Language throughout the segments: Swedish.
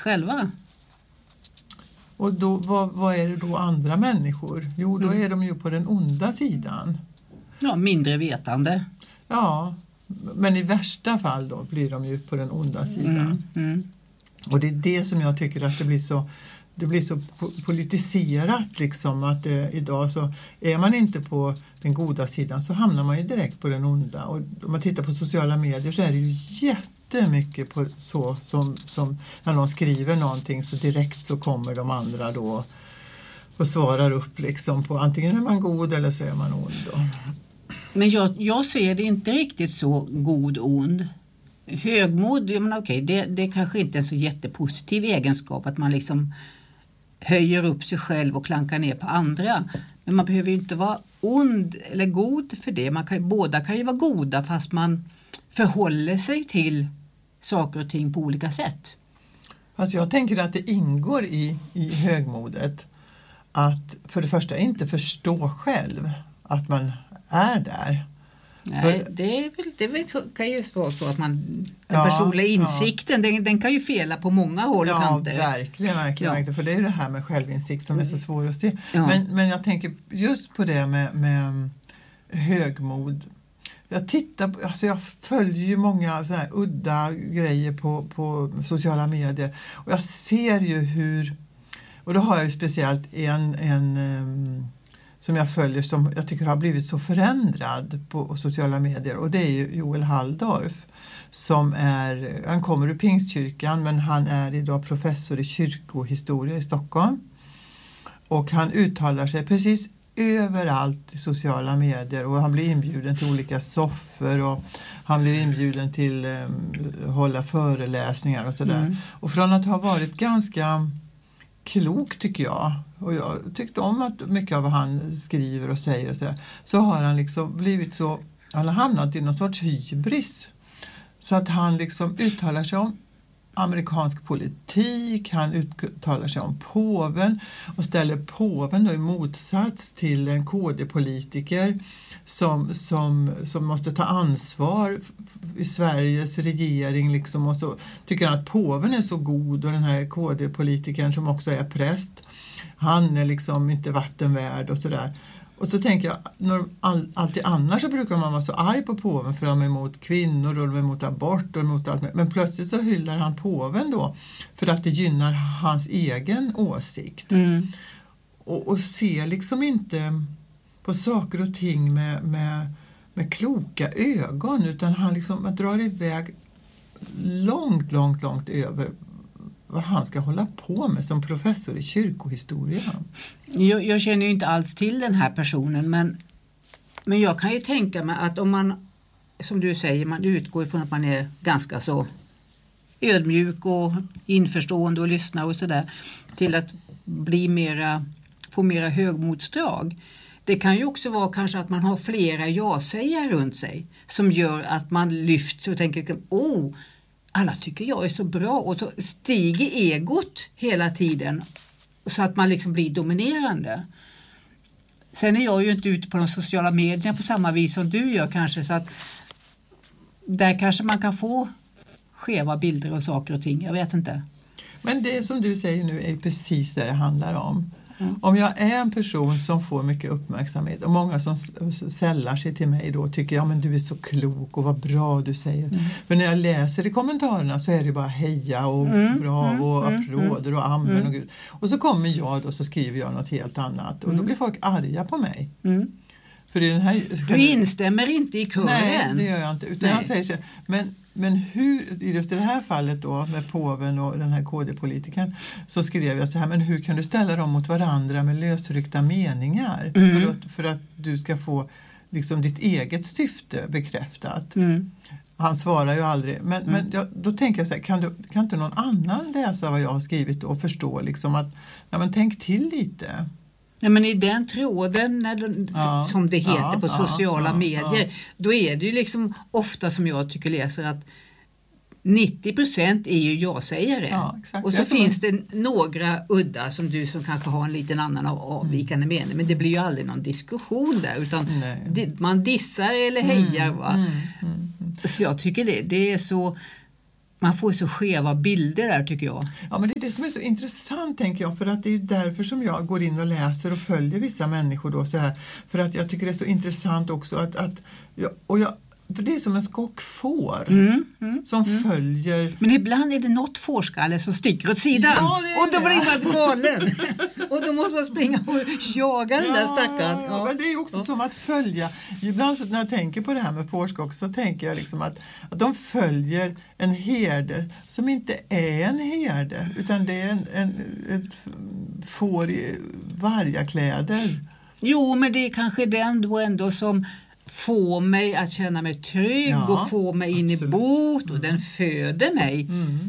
själva. Och då, vad är det då andra människor? Jo, då är de ju på den onda sidan. Ja, mindre vetande. Ja, men i värsta fall då blir de ju på den onda sidan. Och det är det som jag tycker att det blir så politiserat liksom, att idag så är man inte på den goda sidan så hamnar man ju direkt på den onda. Och om man tittar på sociala medier så är det ju jättemycket på så som när någon skriver någonting så direkt så kommer de andra då och svarar upp liksom på antingen är man god eller så är man ond då. Men jag ser det inte riktigt så god-ond. Högmod, jag menar, okej, det kanske inte är en så jättepositiv egenskap att man liksom höjer upp sig själv och klankar ner på andra. Men man behöver ju inte vara ond eller god för det. Båda kan ju vara goda fast man förhåller sig till saker och ting på olika sätt. Alltså jag tänker att det ingår i högmodet att för det första inte förstå själv att man är där. Nej, det kan ju vara så att den personliga insikten, den kan ju fela på många håll och kanter. Ja, verkligen. För det är det här med självinsikt som är så svår att se. Ja. Men jag tänker just på det med högmod. Jag följer ju många så här udda grejer på sociala medier. Och jag ser ju hur, och då har jag ju speciellt en som jag följer som jag tycker har blivit så förändrad på sociala medier. Och det är ju Joel Halldorf han kommer ur Pingstkyrkan men han är idag professor i kyrkohistoria i Stockholm. Och han uttalar sig precis överallt i sociala medier och han blir inbjuden till olika soffor och han blir inbjuden till hålla föreläsningar och sådär. Och från att ha varit ganska klok tycker jag, och jag tyckte om att mycket av vad han skriver och säger och så har han liksom blivit så, han har hamnat i någon sorts hybris så att han liksom uttalar sig om amerikansk politik, han uttalar sig om påven och ställer påven då i motsats till en KD-politiker som måste ta ansvar i Sveriges regering liksom, och så tycker han att påven är så god och den här KD-politikern som också är präst, han är liksom inte vattenvärd och sådär. Och så tänker jag, alltid annars så brukar man vara så arg på påven för de är emot kvinnor och de är emot abort och emot allt. Men plötsligt så hyllar han påven då för att det gynnar hans egen åsikt. Och ser liksom inte på saker och ting med kloka ögon utan han liksom drar iväg långt över vad han ska hålla på med som professor i kyrkohistoria. Jag känner ju inte alls till den här personen men jag kan ju tänka mig att om man, som du säger, man utgår ifrån att man är ganska så ödmjuk och införstående och lyssnar och sådär till att få mera högmodsdrag. Det kan ju också vara kanske att man har flera ja-sägare runt sig som gör att man lyfts och tänker alla tycker jag är så bra och så stiger egot hela tiden så att man liksom blir dominerande. Sen är jag ju inte ute på de sociala medierna på samma vis som du gör kanske, så att där kanske man kan få skeva bilder och saker och ting, jag vet inte. Men det som du säger nu är precis det handlar om. Om jag är en person som får mycket uppmärksamhet och många som sällar sig till mig då tycker jag men du är så klok och vad bra du säger. För när jag läser i kommentarerna så är det bara heja och bravo och applåder och amen och gud. Och så kommer jag då så skriver jag något helt annat och då blir folk arga på mig. För i den här, du instämmer inte i kören. Nej, det gör jag inte. Utan jag säger så, men hur, just i det här fallet då med påven och den här KD-politikern så skrev jag så här, men hur kan du ställa dem mot varandra med lösryckta meningar för att du ska få liksom ditt eget syfte bekräftat. Han svarar ju aldrig, men då tänker jag så här, kan inte någon annan läsa vad jag har skrivit och förstå liksom att, men tänk till lite. Ja, men i den tråden som det heter på sociala medier, då är det ju liksom ofta som jag tycker läser att 90% är ju ja-sägare. Ja, exakt. Och så finns det några udda som du som kanske har en liten annan avvikande mening. Men det blir ju aldrig någon diskussion där utan man dissar eller hejar. Va? Så jag tycker det är så... man får så skeva bilder där tycker jag. Ja, men det är det som är så intressant tänker jag, för att det är ju därför som jag går in och läser och följer vissa människor då så här, för att jag tycker det är så intressant också för det är som en skockfår som följer. Men ibland är det något fårskalle som sticker åt sidan och då blir man galen. Och då måste man springa och jaga den där stackaren. Ja, men det är också som att följa. Ibland så när jag tänker på det här med fårskock så tänker jag liksom att de följer en herde som inte är en herde utan det är ett får i vargakläder. Jo, men det är kanske den då ändå som får mig att känna mig trygg och får mig in i bot och den föder mig.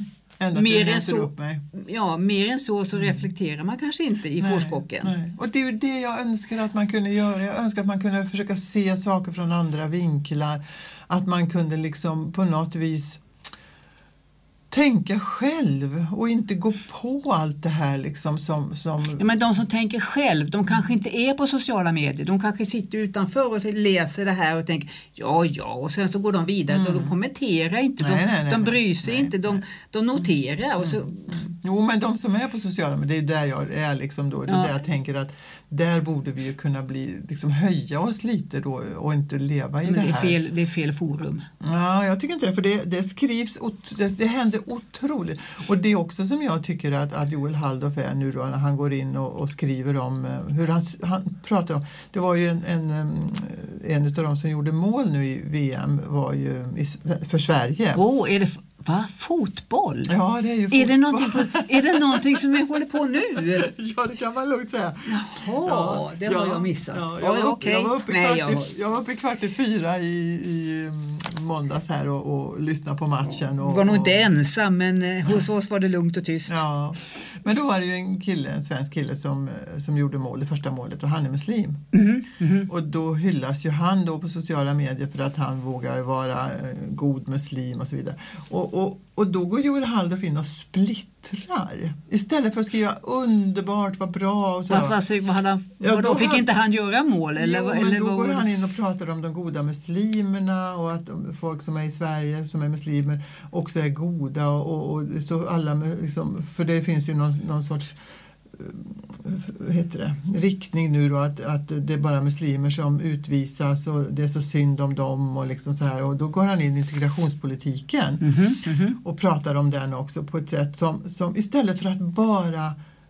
Mer än så reflekterar man kanske inte i fårskocken. Nej. Och det är ju det jag önskar att man kunde göra. Jag önskar att man kunde försöka se saker från andra vinklar. Att man kunde liksom på något vis tänka själv och inte gå på allt det här liksom som... Ja, men de som tänker själv, de kanske inte är på sociala medier. De kanske sitter utanför och läser det här och tänker ja och sen så går de vidare. De kommenterar inte, de bryr sig inte, de noterar. Och så... Jo, men de som är på sociala medier, det är där jag är liksom då. Det är där jag tänker att där borde vi ju kunna liksom höja oss lite då och inte leva i det här. Det är fel forum. Ja, jag tycker inte det, för det skrivs, det händer otroligt. Och det är också som jag tycker att Joel Halldorf är nu då när han går in och skriver om hur han pratar om. Det var ju en av dem som gjorde mål nu i VM var ju för Sverige. Är det fotboll? Ja, det är ju fotboll. Är det någonting som vi håller på nu? Ja, det kan man lugnt säga. Jaha, det har jag missat. Jag var uppe 3:15 i måndags här och lyssnade på matchen. Du var nog inte ensam, men hos oss var det lugnt och tyst. Ja, men då var det ju en svensk kille som gjorde det första målet och han är muslim. Och då hyllas ju han då på sociala medier för att han vågar vara god muslim och så vidare. Och då går Joel Halldorf in och splittrar. Istället för att skriva underbart, vad bra. Och så då fick inte han göra mål? Eller då går han in och pratar om de goda muslimerna och att folk som är i Sverige som är muslimer också är goda. Och så alla, liksom, för det finns ju någon sorts riktning nu då att det är bara muslimer som utvisas och det är så synd om dem och liksom så här, och då går han in i integrationspolitiken och pratar om den också på ett sätt som istället för att bara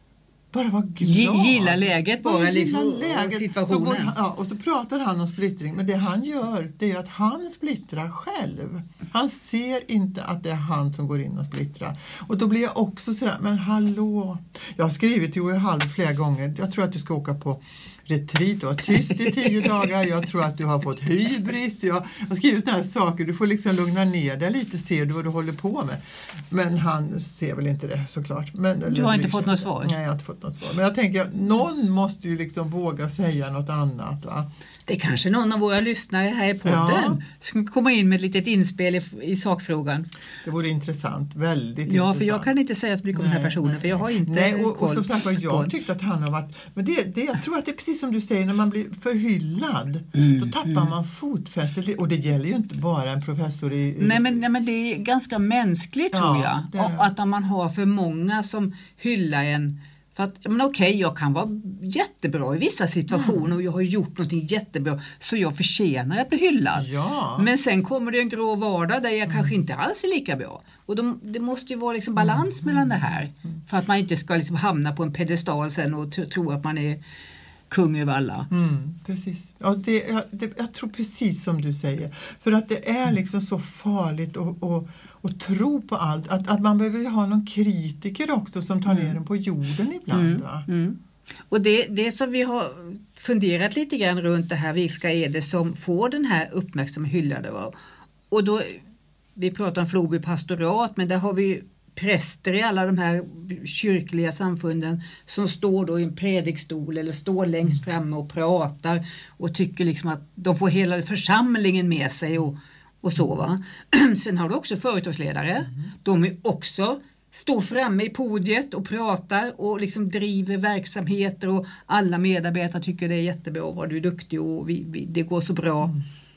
vara glad. Gilla läget bara liksom, läget, situationen. Och så pratar han om splittring, men det han gör det är att han splittrar själv. Han ser inte att det är han som går in och splittrar. Och då blir jag också sådär, men hallå. Jag har skrivit till Joel Halldorf flera gånger. Jag tror att du ska åka på retreat och vara tyst i 10 dagar. Jag tror att du har fått hybris. Jag skriver sådana här saker. Du får liksom lugna ner dig lite, ser du vad du håller på med. Men han ser väl inte det såklart. Du har inte fått något svar? Nej, jag har inte fått något svar. Men jag tänker, någon måste ju liksom våga säga något annat, va? Det är kanske någon av våra lyssnare här i podden som kommer in med ett litet inspel i sakfrågan. Det vore intressant, väldigt intressant. Ja, för jag kan inte säga så mycket om den här personen, för jag har inte koll. Och som sagt, jag tyckte att han har varit... Men jag tror att det är precis som du säger, när man blir förhyllad, då tappar man fotfästet. Och det gäller ju inte bara en professor i... Nej, men det är ganska mänskligt, tror jag. Att om man har för många som hyllar en... För att, jag kan vara jättebra i vissa situationer och jag har gjort någonting jättebra så jag förtjänar att bli hyllad. Ja. Men sen kommer det en grå vardag där jag kanske inte alls är lika bra. Och det måste ju vara liksom balans mellan det här. För att man inte ska liksom hamna på en pedestal sen och tro att man är kung över alla. Precis. Ja, jag tror precis som du säger. För att det är liksom så farligt och tro på allt. Att man behöver ha någon kritiker också som tar ner den på jorden ibland. Va? Och det som vi har funderat lite grann runt det här, vilka är det som får den här uppmärksamheten hyllade? Va? Och då, vi pratar om Floby pastorat, men där har vi präster i alla de här kyrkliga samfunden som står då i en predikstol eller står längst framme och pratar och tycker liksom att de får hela församlingen med sig och så, va. Sen har du också företagsledare. De är också står framme i podiet och pratar och liksom driver verksamheter och alla medarbetare tycker det är jättebra och vad du är duktig och det går så bra.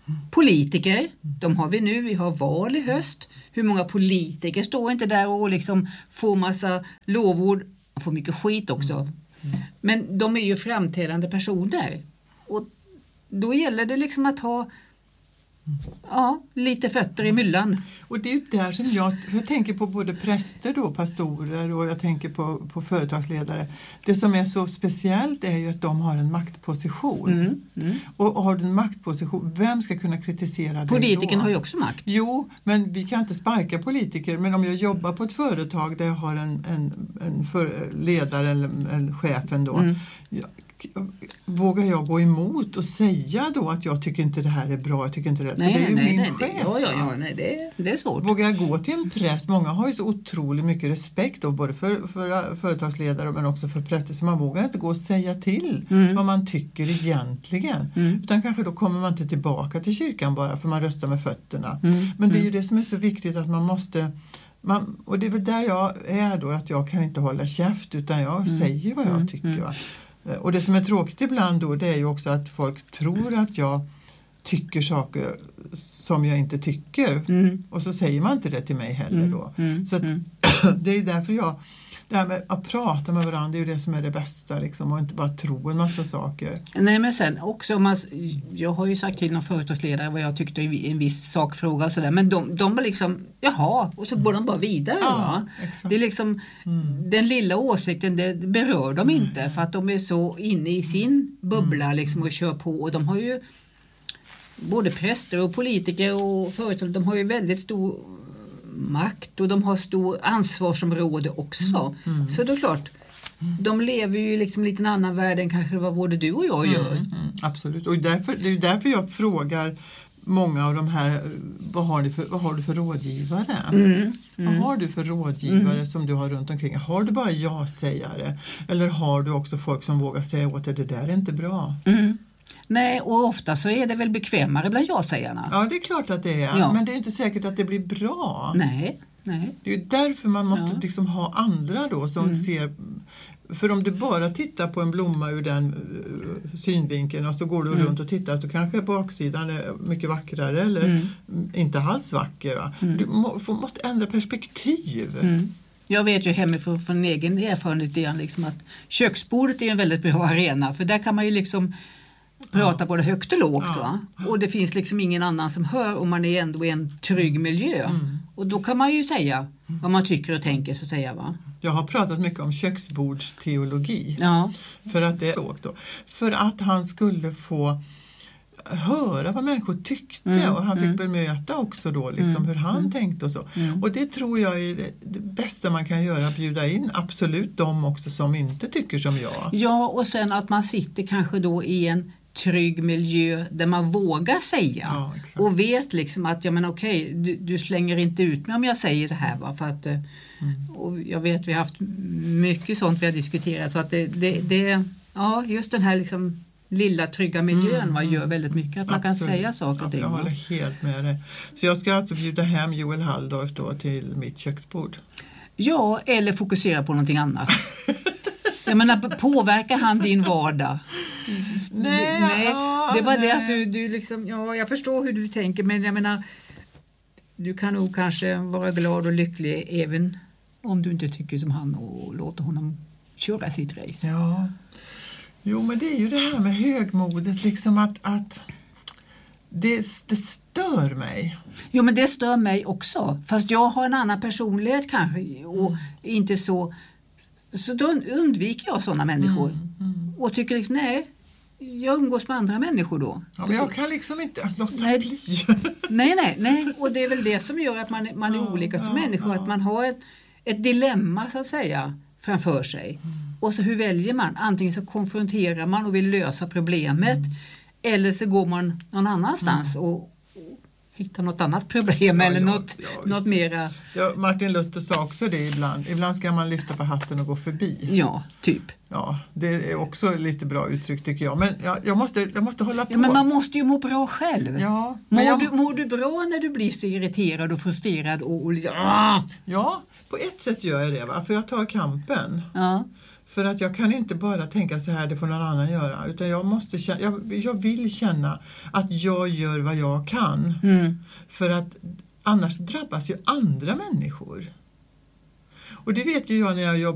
Politiker, de har vi nu, vi har val i höst. Hur många politiker står inte där och liksom får massa lovord, och får mycket skit också. Men de är ju framträdande personer. Och då gäller det liksom att ha lite fötter i myllan. Och det är ju där som jag tänker på både präster då, pastorer, och jag tänker på företagsledare. Det som är så speciellt är ju att de har en maktposition. Och har du en maktposition, vem ska kunna kritisera dig då? Politikerna har ju också makt. Jo, men vi kan inte sparka politiker. Men om jag jobbar på ett företag där jag har en ledare eller chefen då, vågar jag gå emot och säga då att jag tycker inte det här är bra, jag tycker inte det, det är ju min chef. Det är svårt. Vågar jag gå till en präst, många har ju så otroligt mycket respekt då, både för företagsledare men också för präster, så man vågar inte gå och säga till vad man tycker egentligen. Utan kanske då kommer man inte tillbaka till kyrkan bara för man röstar med fötterna. Men det är ju det som är så viktigt, att man måste... och det är väl där jag är då, att jag kan inte hålla käft utan jag säger vad jag tycker. Va? Och det som är tråkigt ibland då, det är ju också att folk tror att jag tycker saker som jag inte tycker. Och så säger man inte det till mig heller då. Så att, det är därför det här med att prata med varandra är ju det som är det bästa liksom, och inte bara tro en massa saker. Nej, men sen också, jag har ju sagt till någon företagsledare vad jag tyckte i en viss sakfråga och sådär, men de var liksom, jaha, och så går de bara vidare. Va? Det är liksom, den lilla åsikten, det berör dem inte, för att de är så inne i sin bubbla liksom, och kör på, och de har ju både präster och politiker och företag, de har ju väldigt stor makt och de har stor ansvarsområde också. Så det är klart, de lever ju liksom lite en annan värld än kanske vad både du och jag gör. Absolut, och det är därför jag frågar många av de här, vad har du för rådgivare? Vad har du för rådgivare som du har runt omkring? Har du bara ja-sägare? Eller har du också folk som vågar säga åt dig, det där är inte bra? Nej, och ofta så är det väl bekvämare bland ja-sägarna. Ja, det är klart att det är. Ja. Men det är inte säkert att det blir bra. Nej. Det är ju därför man måste liksom ha andra då som ser... För om du bara tittar på en blomma ur den synvinkeln och så går du runt och tittar, så kanske baksidan är mycket vackrare eller inte alls vacker. Va? Du måste ändra perspektiv. Jag vet ju hemifrån från egen erfarenhet liksom att köksbordet är en väldigt bra arena, för där kan man ju liksom prata både högt och lågt. Va? Och det finns liksom ingen annan som hör, om man är ändå i en trygg miljö. Och då kan man ju säga vad man tycker och tänker, så att säga. Va? Jag har pratat mycket om köksbordsteologi. För att det är lågt då. För att han skulle få höra vad människor tyckte och han fick bemöta också då liksom hur han tänkte och så. Och det tror jag är det bästa man kan göra, att bjuda in absolut de också som inte tycker som jag. Ja, och sen att man sitter kanske då i en trygg miljö där man vågar säga och vet liksom att okej, du slänger inte ut mig om jag säger det här, va? För att och jag vet vi har haft mycket sånt vi har diskuterat, så att det just den här liksom lilla trygga miljön gör väldigt mycket, att man kan säga saker och ting. Jag håller helt med dig. Så jag ska alltså bjuda hem Joel Halldorf då till mitt köksbord. Ja, eller fokusera på någonting annat. Jag menar, påverkar han din vardag? Nej, det är bara det att du liksom, jag förstår hur du tänker, men jag menar, du kan nog kanske vara glad och lycklig även om du inte tycker som han och låter honom köra sitt race. Ja. Jo, men det är ju det här med högmodet, liksom att det stör mig. Jo, men det stör mig också. Fast jag har en annan personlighet kanske och inte så då undviker jag sådana människor. Och tycker liksom, nej, jag umgås med andra människor då. Ja, men jag kan liksom inte låta bli. Nej. Och det är väl det som gör att man är olika som människor. Att man har ett dilemma, så att säga, framför sig. Och så hur väljer man? Antingen så konfronterar man och vill lösa problemet. Eller så går man någon annanstans och hittar något annat problem eller något mera. Ja, Martin Luther sa också det ibland. Ibland ska man lyfta på hatten och gå förbi. Ja, typ. Ja, det är också lite bra uttryck tycker jag. Men jag måste hålla på. Ja, men man måste ju må bra själv. Ja, Mår du bra när du blir så irriterad och frustrerad och liksom... Ja, på ett sätt gör jag det. Va? För jag tar kampen. Ja. För att jag kan inte bara tänka så här, det får någon annan göra. Utan jag vill känna att jag gör vad jag kan. För att annars drabbas ju andra människor. Och det vet ju jag när jag jobbar